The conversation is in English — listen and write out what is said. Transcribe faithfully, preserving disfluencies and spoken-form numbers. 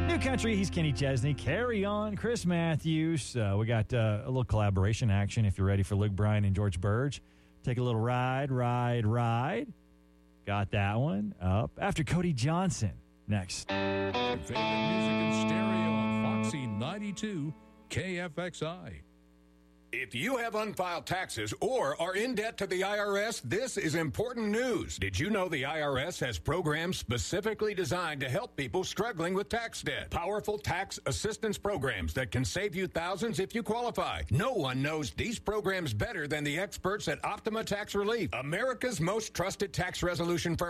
New Country, he's Kenny Chesney. Carry on, Chris Matthews. Uh, we got uh, a little collaboration action if you're ready for Luke Bryan and George Burge. Take a little ride, ride, ride. Got that one up. After Cody Johnson, next. Your favorite music in stereo on Foxy ninety-two K F X I. If you have unfiled taxes or are in debt to the I R S, this is important news. Did you know the I R S has programs specifically designed to help people struggling with tax debt? Powerful tax assistance programs that can save you thousands if you qualify. No one knows these programs better than the experts at Optima Tax Relief, America's most trusted tax resolution firm.